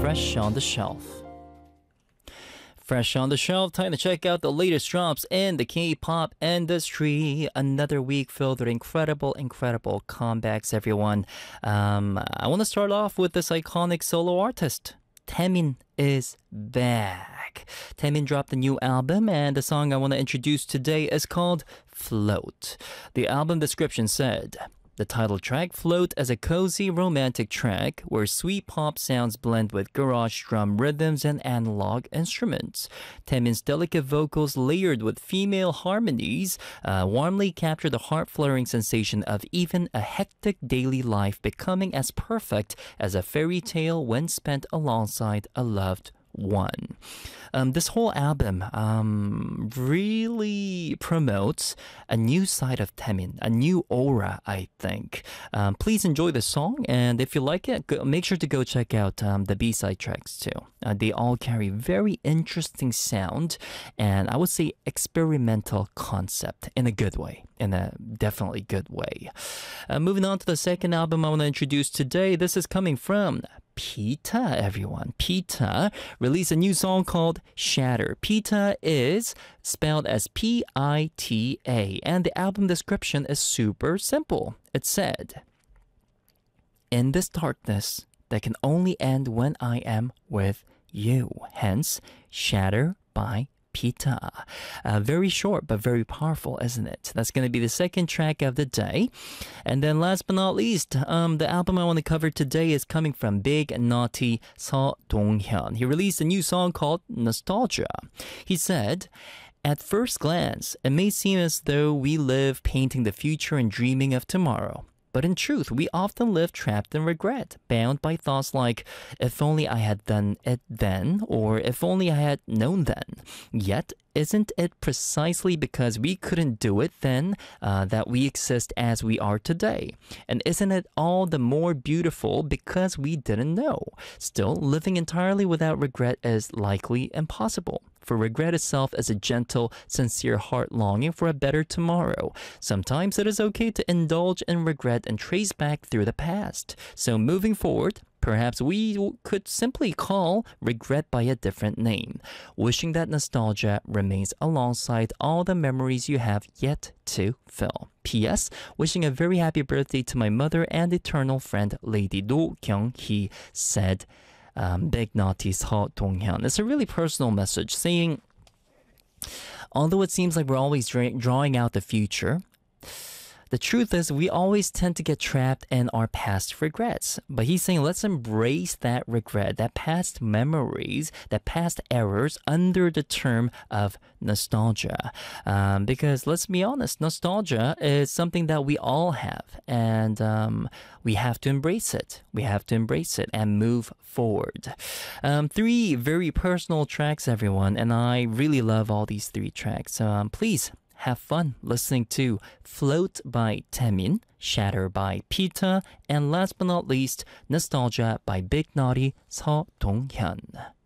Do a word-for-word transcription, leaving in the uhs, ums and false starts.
Fresh on the Shelf. Fresh on the Shelf, time to check out the latest drops in the K-pop industry. Another week filled with incredible, incredible comebacks, everyone. Um, I want to start off with this iconic solo artist. Taemin is back. Taemin dropped a new album, and the song I want to introduce today is called Float. The album description said, the title track, Float, as a cozy romantic track where sweet pop sounds blend with garage drum rhythms and analog instruments. Taemin's delicate vocals layered with female harmonies uh, warmly capture the heart-fluttering sensation of even a hectic daily life becoming as perfect as a fairy tale when spent alongside a loved one. Um, this whole album um, really promotes a new side of Taemin, a new aura, I think. Um, please enjoy the song, and if you like it, go, make sure to go check out um, the B-side tracks too. Uh, they all carry very interesting sound, and I would say experimental concept in a good way, in a definitely good way. Uh, moving on to the second album I want to introduce today. This is coming from Pita, everyone. Pita released a new song called Shatter. Pita is spelled as P I T A, and the album description is super simple. It said, in this darkness that can only end when I am with you. Hence, Shatter by Pita. Uh, very short but very powerful, isn't it? That's going to be the second track of the day. And then last but not least, um, the album I want to cover today is coming from Big Naughty Seo Dong-hyun. He released a new song called Nostalgia. He said, at first glance, it may seem as though we live painting the future and dreaming of tomorrow. But in truth, we often live trapped in regret, bound by thoughts like, if only I had done it then, or if only I had known then. Yet, isn't it precisely because we couldn't do it then uh, that we exist as we are today? And isn't it all the more beautiful because we didn't know? Still, living entirely without regret is likely impossible. For regret itself is a gentle, sincere heart longing for a better tomorrow. Sometimes it is okay to indulge in regret and trace back through the past. So moving forward, perhaps we could simply call regret by a different name, wishing that nostalgia remains alongside all the memories you have yet to fill. P S. Wishing a very happy birthday to my mother and eternal friend, Lady Do Kyung-hee, said um, Big Naughty Seo Dong-hyun. It's a really personal message saying, although it seems like we're always dra- drawing out the future, the truth is, we always tend to get trapped in our past regrets. But he's saying, let's embrace that regret, that past memories, that past errors under the term of nostalgia. Um, because let's be honest, nostalgia is something that we all have. And um, we have to embrace it. We have to embrace it and move forward. Um, three very personal tracks, everyone. And I really love all these three tracks. Um, please have fun listening to Float by Taemin, Shatter by Pita, and last but not least, Nostalgia by Big Naughty Seo Dong-hyun.